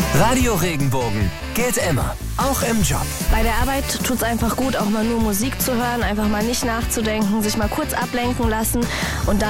Radio Regenbogen gilt immer, auch im Job. Bei der Arbeit tut's einfach gut, auch mal nur Musik zu hören, einfach mal nicht nachzudenken, sich mal kurz ablenken lassen und dann